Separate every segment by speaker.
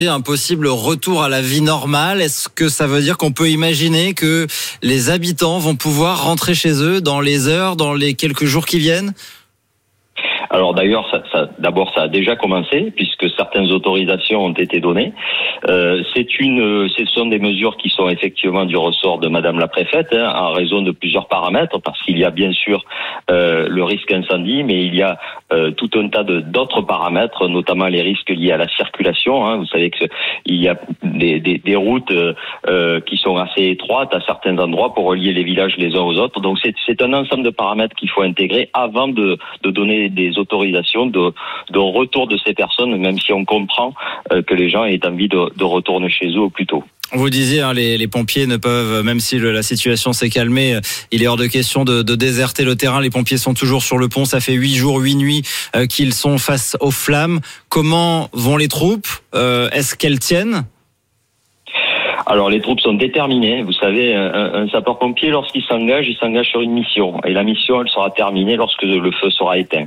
Speaker 1: un possible retour à la vie normale. Est-ce que ça veut dire qu'on peut imaginer que les habitants vont pouvoir rentrer chez eux dans les heures, dans les quelques jours qui viennent ?
Speaker 2: Alors d'ailleurs, d'abord ça a déjà commencé puisque certaines autorisations ont été données. Ce sont des mesures qui sont effectivement du ressort de Madame la Préfète, en raison de plusieurs paramètres, parce qu'il y a bien sûr le risque incendie, mais il y a tout un tas d'autres paramètres, notamment les risques liés à la circulation. Vous savez que il y a des routes qui sont assez étroites à certains endroits pour relier les villages les uns aux autres. Donc c'est un ensemble de paramètres qu'il faut intégrer avant de donner des autorisations de retour de ces personnes, même si on comprend que les gens aient envie de retourner chez eux au plus tôt.
Speaker 1: Vous disiez, les pompiers ne peuvent, même si la situation s'est calmée, il est hors de question de déserter le terrain. Les pompiers sont toujours sur le pont. Ça fait 8 jours, 8 nuits qu'ils sont face aux flammes. Comment vont les troupes ? Est-ce qu'elles tiennent ?
Speaker 2: Alors les troupes sont déterminées. Vous savez, un sapeur-pompier, lorsqu'il s'engage, il s'engage sur une mission. Et la mission, elle sera terminée lorsque le feu sera éteint.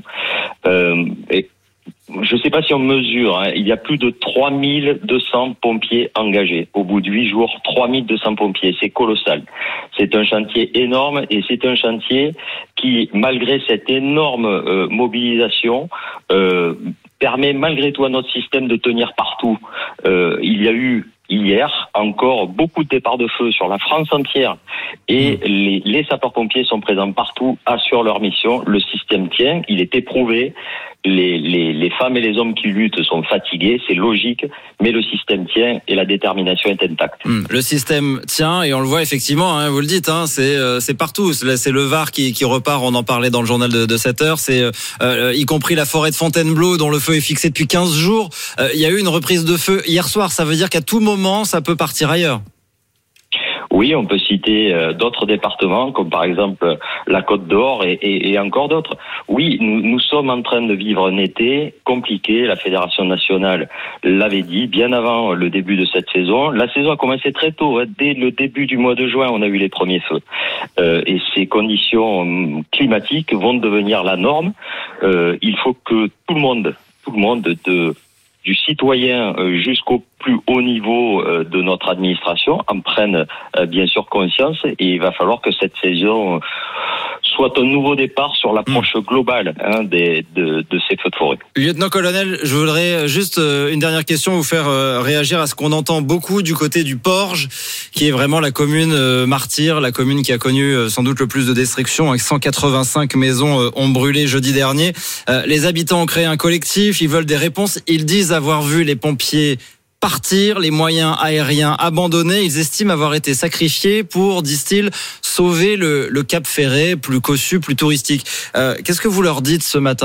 Speaker 2: Et je ne sais pas si on mesure, il y a plus de 3200 pompiers engagés. Au bout de 8 jours, 3200 pompiers, c'est colossal. C'est un chantier énorme et c'est un chantier qui, malgré cette énorme mobilisation, permet malgré tout à notre système de tenir partout. Il y a eu hier encore beaucoup de départs de feu sur la France entière et les sapeurs-pompiers sont présents partout, assurent leur mission. Le système tient, il est éprouvé. Les femmes et les hommes qui luttent sont fatigués, c'est logique, mais le système tient et la détermination est intacte.
Speaker 1: Le système tient et on le voit effectivement, vous le dites, c'est partout. C'est le Var qui repart, on en parlait dans le journal de 7 heures, c'est y compris la forêt de Fontainebleau dont le feu est fixé depuis 15 jours. Il y a eu une reprise de feu hier soir, ça veut dire qu'à tout moment ça peut partir ailleurs.
Speaker 2: Oui, on peut citer d'autres départements, comme par exemple la Côte d'Or et encore d'autres. Oui, nous sommes en train de vivre un été compliqué. La Fédération nationale l'avait dit bien avant le début de cette saison. La saison a commencé très tôt. Dès le début du mois de juin, on a eu les premiers feux. Et ces conditions climatiques vont devenir la norme. Il faut que tout le monde du citoyen jusqu'au plus haut niveau de notre administration en prennent bien sûr conscience et il va falloir que cette saison soit un nouveau départ sur l'approche globale de ces feux de forêt.
Speaker 1: Lieutenant-colonel, je voudrais juste une dernière question, vous faire réagir à ce qu'on entend beaucoup du côté du Porge, qui est vraiment la commune martyre, la commune qui a connu sans doute le plus de destruction, avec 185 maisons ont brûlé jeudi dernier. Les habitants ont créé un collectif, ils veulent des réponses, ils disent avoir vu les pompiers partir, les moyens aériens abandonnés. Ils estiment avoir été sacrifiés pour, disent-ils, sauver le Cap Ferret, plus cossu, plus touristique. Qu'est-ce que vous leur dites ce matin ?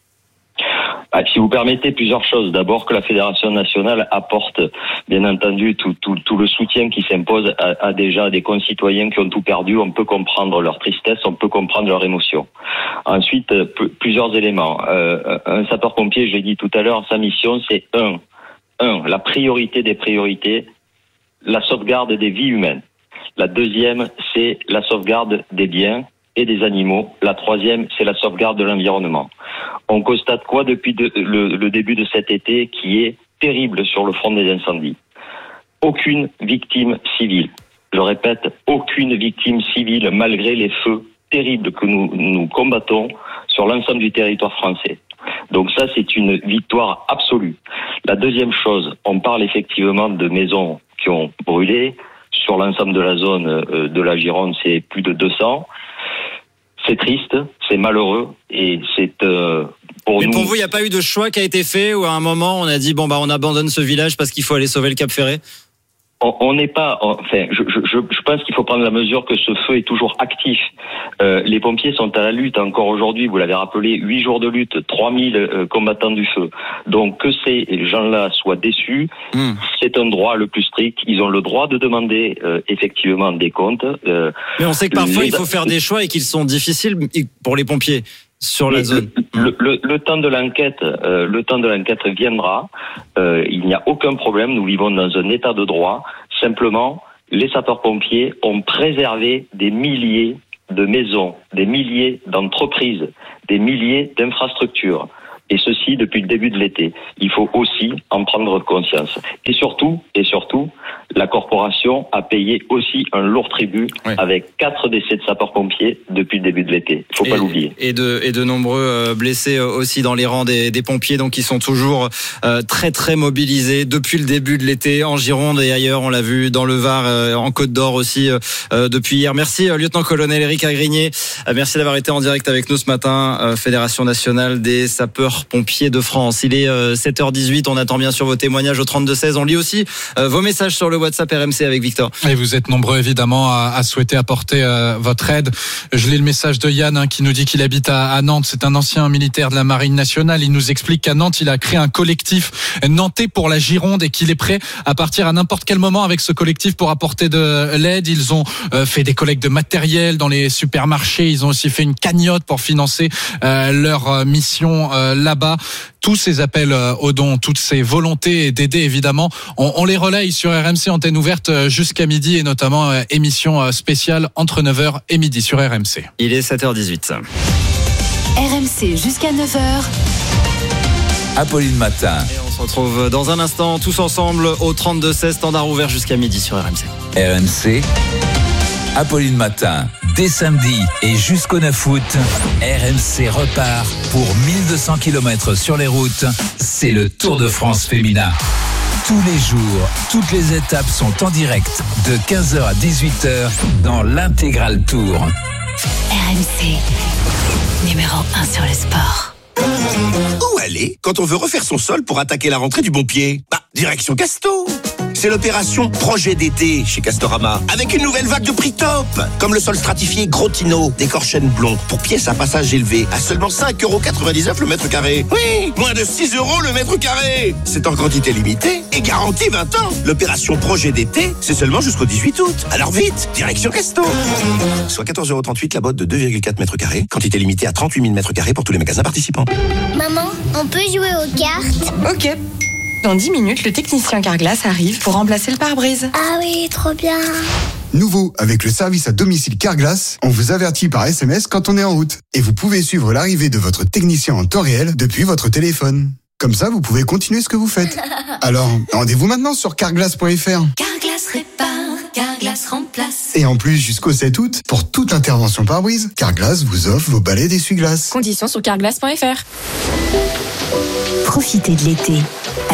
Speaker 2: Si vous permettez, plusieurs choses. D'abord, que la Fédération nationale apporte, bien entendu, tout le soutien qui s'impose à déjà des concitoyens qui ont tout perdu. On peut comprendre leur tristesse, on peut comprendre leur émotion. Ensuite, plusieurs éléments. Un sapeur-pompier, je l'ai dit tout à l'heure, sa mission, c'est la priorité des priorités, la sauvegarde des vies humaines. La deuxième, c'est la sauvegarde des biens et des animaux. La troisième, c'est la sauvegarde de l'environnement. On constate quoi depuis le début de cet été qui est terrible sur le front des incendies ? Aucune victime civile. Je répète, aucune victime civile malgré les feux terribles que nous combattons sur l'ensemble du territoire français. Donc ça, c'est une victoire absolue. La deuxième chose, on parle effectivement de maisons qui ont brûlé. Sur l'ensemble de la zone de la Gironde, c'est plus de 200. C'est triste, c'est malheureux et c'est pour nous...
Speaker 1: Mais pour vous, il n'y a pas eu de choix qui a été fait ou à un moment on a dit on abandonne ce village parce qu'il faut aller sauver le Cap Ferret ?
Speaker 2: On n'est pas, je pense qu'il faut prendre la mesure que ce feu est toujours actif. Les pompiers sont à la lutte encore aujourd'hui, vous l'avez rappelé, 8 jours de lutte, 3000 combattants du feu. Donc que ces gens-là soient déçus, c'est un droit le plus strict. Ils ont le droit de demander effectivement des comptes.
Speaker 1: Mais on sait que parfois il faut faire des choix et qu'ils sont difficiles pour les pompiers. Sur la zone.
Speaker 2: Le temps de l'enquête viendra. Il n'y a aucun problème. Nous vivons dans un état de droit. Simplement, les sapeurs-pompiers ont préservé des milliers de maisons, des milliers d'entreprises, des milliers d'infrastructures. et ceci depuis le début de l'été. Il faut aussi en prendre conscience. Et surtout, la corporation a payé aussi un lourd tribut avec 4 décès de sapeurs-pompiers depuis le début de l'été. Il faut pas l'oublier.
Speaker 1: Et de nombreux blessés aussi dans les rangs des pompiers, donc ils sont toujours très très mobilisés depuis le début de l'été en Gironde et ailleurs. On l'a vu dans le Var, en Côte d'Or aussi depuis hier. Merci lieutenant-colonel Éric Agrigné. Merci d'avoir été en direct avec nous ce matin. Fédération nationale des sapeurs-pompiers de France. Il est 7h18. On attend bien sûr vos témoignages au 32-16. On lit aussi vos messages sur le WhatsApp RMC avec Victor.
Speaker 3: Et vous êtes nombreux évidemment à souhaiter apporter votre aide. Je lis le message de Yann qui nous dit qu'il habite à Nantes. C'est un ancien militaire de la Marine nationale. Il nous explique qu'à Nantes, il a créé un collectif nantais pour la Gironde et qu'il est prêt à partir à n'importe quel moment avec ce collectif pour apporter de l'aide. Ils ont fait des collectes de matériel dans les supermarchés. Ils ont aussi fait une cagnotte pour financer leur mission là-bas. Tous ces appels aux dons, toutes ces volontés d'aider évidemment, on les relaye sur RMC antenne ouverte jusqu'à midi et notamment émission spéciale entre 9h et midi sur RMC.
Speaker 1: Il est 7h18.
Speaker 4: RMC jusqu'à 9h.
Speaker 5: Apolline Matin.
Speaker 1: Et on se retrouve dans un instant tous ensemble au 32-16, standard ouvert jusqu'à midi sur RMC.
Speaker 5: RMC, Apolline Matin. Dès samedi et jusqu'au 9 août, RMC repart pour 1200 km sur les routes. C'est le Tour de France féminin. Tous les jours, toutes les étapes sont en direct de 15h à 18h dans l'intégral Tour.
Speaker 4: RMC, numéro 1 sur le sport.
Speaker 6: Où aller quand on veut refaire son sol pour attaquer la rentrée du bon pied? Direction Casto. C'est l'opération Projet d'été chez Castorama, avec une nouvelle vague de prix top, comme le sol stratifié Grotino, décor chêne blond, pour pièces à passage élevé, à seulement 5,99€ le mètre carré. Oui, moins de 6€ le mètre carré. C'est en quantité limitée et garantie 20 ans. L'opération Projet d'été, c'est seulement jusqu'au 18 août. Alors vite, direction Casto. Soit 14,38€ la botte de 2,4 mètres carrés, quantité limitée à 38 000 mètres carrés pour tous les magasins participants.
Speaker 7: Maman, on peut jouer aux cartes?
Speaker 8: Ok. Dans 10 minutes, le technicien Carglass arrive pour remplacer le pare-brise.
Speaker 7: Ah oui, trop bien.
Speaker 9: Nouveau, avec le service à domicile Carglass, on vous avertit par SMS quand on est en route. Et vous pouvez suivre l'arrivée de votre technicien en temps réel depuis votre téléphone. Comme ça, vous pouvez continuer ce que vous faites. Alors, rendez-vous maintenant sur carglass.fr.
Speaker 4: Carglass répare, Carglass remplace.
Speaker 9: Et en plus, jusqu'au 7 août, pour toute intervention pare-brise, Carglass vous offre vos balais d'essuie-glace.
Speaker 8: Conditions sur carglass.fr.
Speaker 4: Profitez de l'été